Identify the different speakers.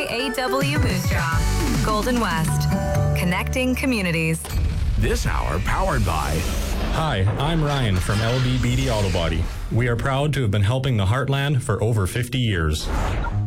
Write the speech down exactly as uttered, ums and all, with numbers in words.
Speaker 1: A W Moose Jaw, Golden West, connecting communities.
Speaker 2: This hour powered by...
Speaker 3: Hi, I'm Ryan from L B Beatty Auto Body. We are proud to have been helping the Heartland for over fifty years.